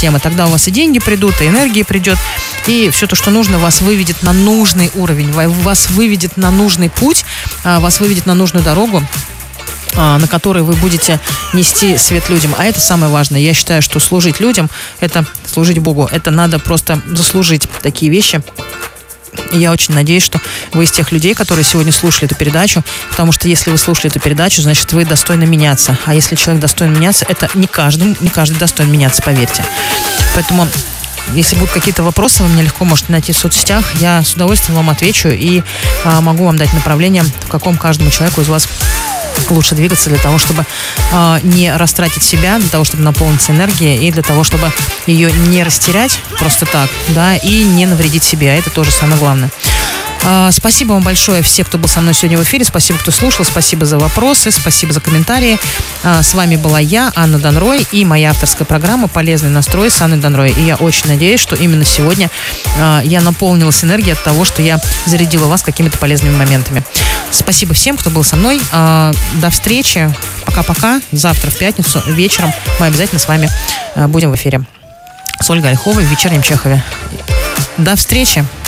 системы. Тогда у вас и деньги придут, и энергия придет, и все то, что нужно, вас выведет на нужный уровень, вас выведет на нужный путь, вас выведет на нужную дорогу, на которой вы будете нести свет людям. А это самое важное. Я считаю, что служить людям – это служить Богу. Это надо просто заслужить такие вещи. И я очень надеюсь, что вы из тех людей, которые сегодня слушали эту передачу, потому что если вы слушали эту передачу, значит, вы достойны меняться. А если человек достоин меняться, это не каждый достоин меняться, поверьте. Поэтому, если будут какие-то вопросы, вы меня легко можете найти в соцсетях. Я с удовольствием вам отвечу и могу вам дать направление, в каком каждому человеку из вас лучше двигаться для того, чтобы не растратить себя, для того, чтобы наполниться энергией и для того, чтобы ее не растерять просто так, да, и не навредить себе. А это тоже самое главное. Спасибо вам большое, все, кто был со мной сегодня в эфире. Спасибо, кто слушал. Спасибо за вопросы. Спасибо за комментарии. С вами была я, Анна Данрой, и моя авторская программа «Полезный настрой» с Анной Данрой. И я очень надеюсь, что именно сегодня я наполнилась энергией от того, что я зарядила вас какими-то полезными моментами. Спасибо всем, кто был со мной. До встречи. Пока-пока. Завтра в пятницу вечером мы обязательно с вами будем в эфире с Ольгой Ольховой в вечернем Чехове. До встречи.